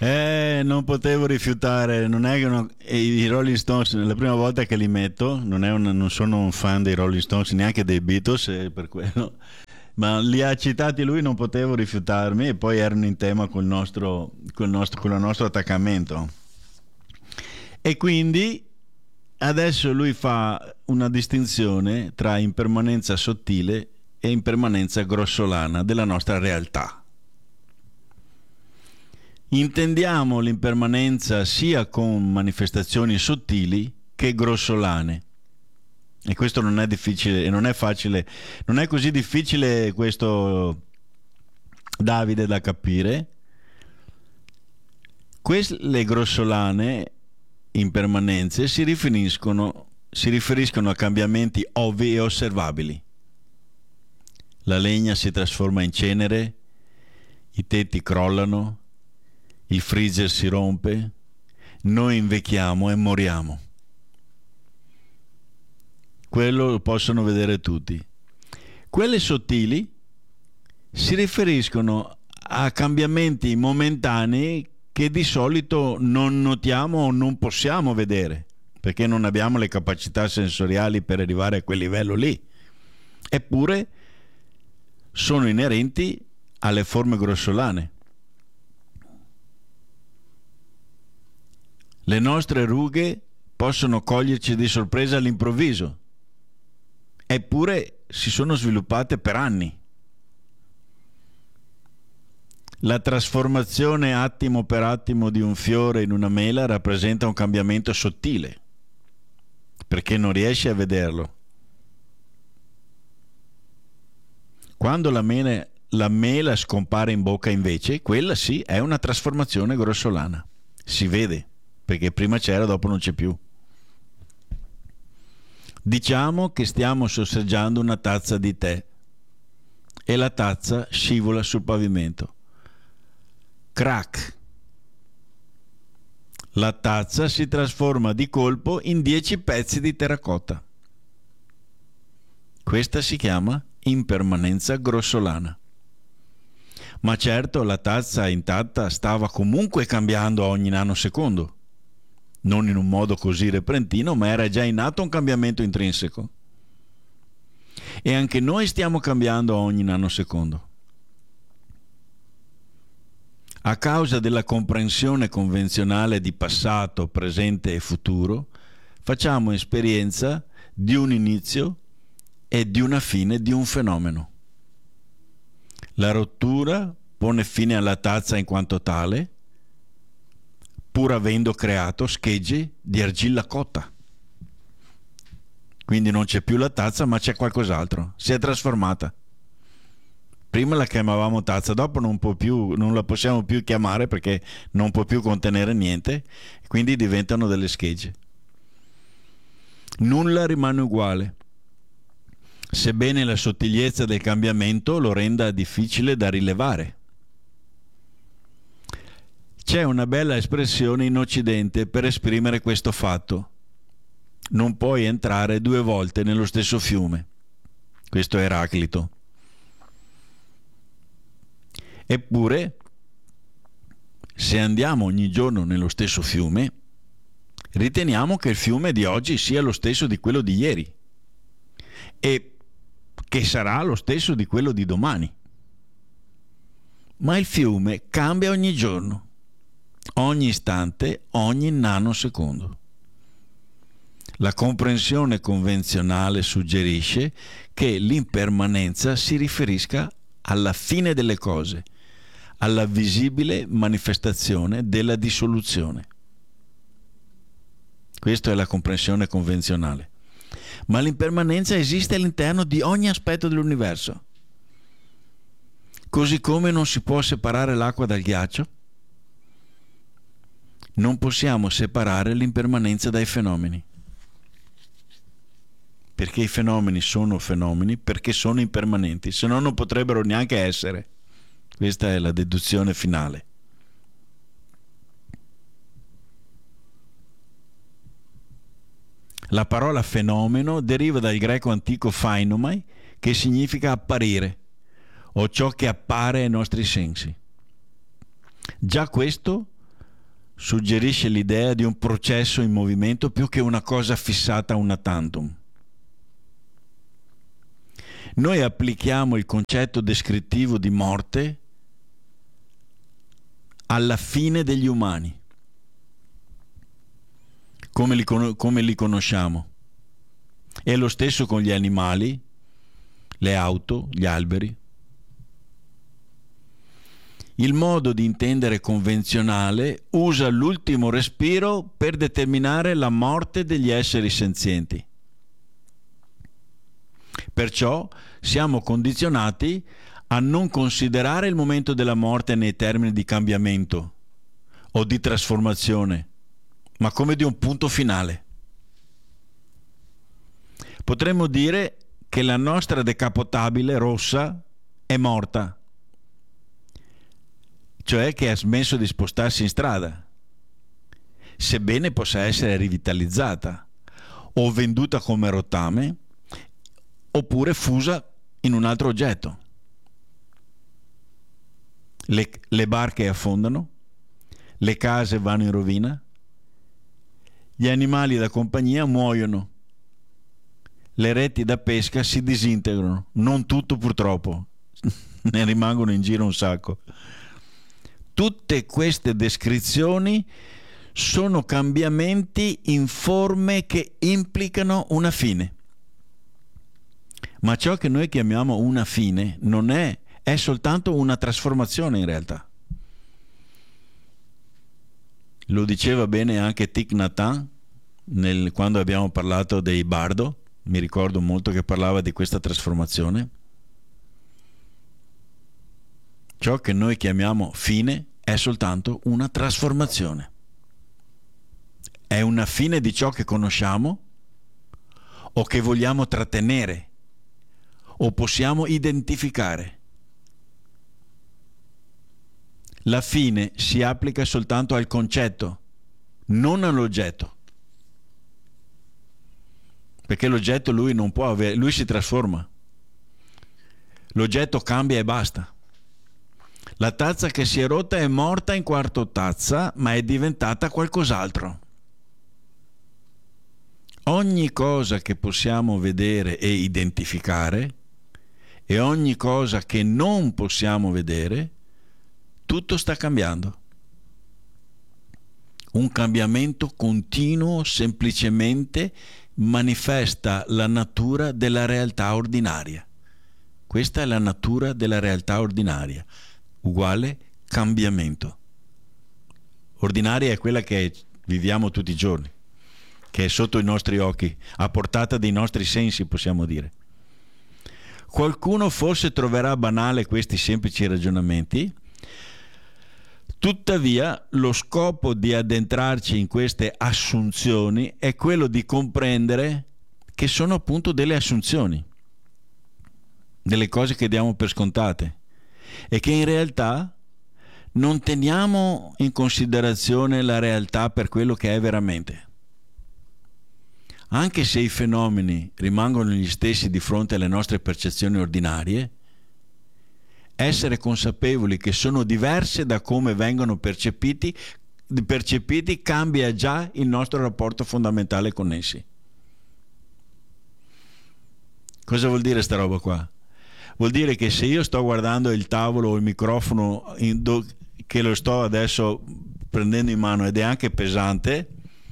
Non potevo rifiutare, non è che i Rolling Stones, la prima volta che li metto, non sono un fan dei Rolling Stones, neanche dei Beatles, per quello, ma li ha citati lui, non potevo rifiutarmi e poi erano in tema con il nostro attaccamento. E quindi adesso lui fa una distinzione tra impermanenza sottile e impermanenza grossolana della nostra realtà. Intendiamo l'impermanenza sia con manifestazioni sottili che grossolane. E questo non è difficile, e non è facile, non è così difficile questo, Davide, da capire. Le grossolane impermanenze si riferiscono a cambiamenti ovvi e osservabili. La legna si trasforma in cenere, i tetti crollano, il freezer si rompe, noi invecchiamo e moriamo. Quello lo possono vedere tutti. Quelle sottili si riferiscono a cambiamenti momentanei che di solito non notiamo o non possiamo vedere, perché non abbiamo le capacità sensoriali per arrivare a quel livello lì. Eppure sono inerenti alle forme grossolane. Le nostre rughe possono coglierci di sorpresa all'improvviso, eppure si sono sviluppate per anni. La trasformazione attimo per attimo di un fiore in una mela rappresenta un cambiamento sottile, perché non riesci a vederlo. Quando la mela scompare in bocca invece, quella sì è una trasformazione grossolana. Si vede, perché prima c'era, dopo non c'è più. Diciamo che stiamo sorseggiando una tazza di tè e la tazza scivola sul pavimento. Crack! La tazza si trasforma di colpo in 10 pezzi di terracotta. Questa si chiama impermanenza grossolana. Ma certo, la tazza intatta stava comunque cambiando ogni nanosecondo. Non in un modo così repentino, ma era già in atto un cambiamento intrinseco. E anche noi stiamo cambiando ogni nanosecondo. A causa della comprensione convenzionale di passato, presente e futuro, facciamo esperienza di un inizio e di una fine di un fenomeno. La rottura pone fine alla tazza in quanto tale, pur avendo creato schegge di argilla cotta. Quindi non c'è più la tazza, ma c'è qualcos'altro. Si è trasformata. Prima la chiamavamo tazza, dopo non la possiamo più chiamare perché non può più contenere niente, quindi diventano delle schegge. Nulla rimane uguale, sebbene la sottigliezza del cambiamento lo renda difficile da rilevare. C'è una bella espressione in Occidente per esprimere questo fatto. Non puoi entrare 2 volte nello stesso fiume. Questo è Eraclito. Eppure, se andiamo ogni giorno nello stesso fiume, riteniamo che il fiume di oggi sia lo stesso di quello di ieri e che sarà lo stesso di quello di domani. Ma il fiume cambia ogni giorno, ogni istante, ogni nanosecondo. La comprensione convenzionale suggerisce che l'impermanenza si riferisca alla fine delle cose, alla visibile manifestazione della dissoluzione. Questa è la comprensione convenzionale. Ma l'impermanenza esiste all'interno di ogni aspetto dell'universo. Così come non si può separare l'acqua dal ghiaccio, non possiamo separare l'impermanenza dai fenomeni. Perché i fenomeni sono fenomeni, perché sono impermanenti, se no non potrebbero neanche essere. Questa è la deduzione finale. La parola fenomeno deriva dal greco antico phainomai, che significa apparire, o ciò che appare ai nostri sensi. Già questo suggerisce l'idea di un processo in movimento più che una cosa fissata una tantum. Noi applichiamo il concetto descrittivo di morte alla fine degli umani, come li conosciamo. È lo stesso con gli animali, le auto, gli alberi. Il modo di intendere convenzionale usa l'ultimo respiro per determinare la morte degli esseri senzienti. Perciò siamo condizionati a non considerare il momento della morte nei termini di cambiamento o di trasformazione, ma come di un punto finale. Potremmo dire che la nostra decapotabile rossa è morta, cioè che ha smesso di spostarsi in strada, sebbene possa essere rivitalizzata o venduta come rottame oppure fusa in un altro oggetto. Le barche affondano, le case vanno in rovina, gli animali da compagnia muoiono, le reti da pesca si disintegrano, non tutto purtroppo, ne rimangono in giro un sacco. Tutte queste descrizioni sono cambiamenti in forme che implicano una fine. Ma ciò che noi chiamiamo una fine non è soltanto una trasformazione in realtà. Lo diceva bene anche Thich Nhat Hanh quando abbiamo parlato dei Bardo, mi ricordo molto che parlava di questa trasformazione. Ciò che noi chiamiamo fine è soltanto una trasformazione. È una fine di ciò che conosciamo o che vogliamo trattenere o possiamo identificare. La fine si applica soltanto al concetto, non all'oggetto. Perché l'oggetto lui non può avere, lui si trasforma. L'oggetto cambia e basta. La tazza che si è rotta è morta in quanto tazza, ma è diventata qualcos'altro. Ogni cosa che possiamo vedere e identificare e ogni cosa che non possiamo vedere, tutto sta cambiando. Un cambiamento continuo semplicemente manifesta la natura della realtà ordinaria. Questa è la natura della realtà ordinaria, uguale cambiamento. Ordinaria è quella che viviamo tutti i giorni, che è sotto i nostri occhi, a portata dei nostri sensi, possiamo dire. Qualcuno forse troverà banale questi semplici ragionamenti. Tuttavia, lo scopo di addentrarci in queste assunzioni è quello di comprendere che sono appunto delle assunzioni, delle cose che diamo per scontate e che in realtà non teniamo in considerazione la realtà per quello che è veramente. Anche se i fenomeni rimangono gli stessi di fronte alle nostre percezioni ordinarie, essere consapevoli che sono diverse da come vengono percepiti cambia già il nostro rapporto fondamentale con essi. Cosa vuol dire sta roba qua? Vuol dire che se io sto guardando il tavolo o il microfono che lo sto adesso prendendo in mano ed è anche pesante,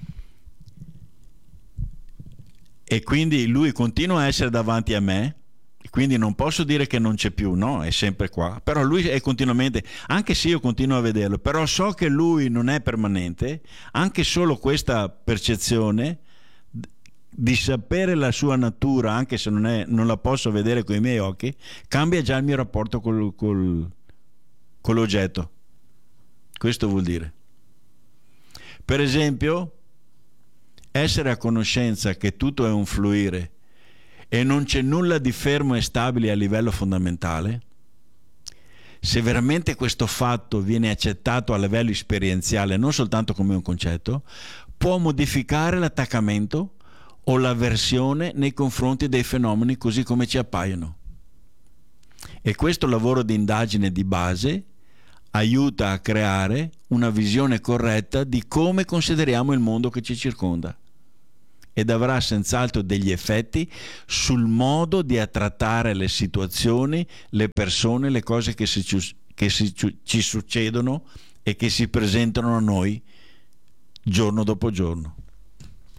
e quindi lui continua a essere davanti a me, quindi non posso dire che non c'è più, no, è sempre qua, però lui è continuamente, anche se io continuo a vederlo, però so che lui non è permanente. Anche solo questa percezione di sapere la sua natura, anche se non la posso vedere con i miei occhi, cambia già il mio rapporto con l'oggetto. Questo vuol dire, per esempio, essere a conoscenza che tutto è un fluire e non c'è nulla di fermo e stabile a livello fondamentale. Se veramente questo fatto viene accettato a livello esperienziale, non soltanto come un concetto, può modificare l'attaccamento o l'avversione nei confronti dei fenomeni così come ci appaiono. E questo lavoro di indagine di base aiuta a creare una visione corretta di come consideriamo il mondo che ci circonda, ed avrà senz'altro degli effetti sul modo di trattare le situazioni, le persone, le cose che ci succedono e che si presentano a noi giorno dopo giorno.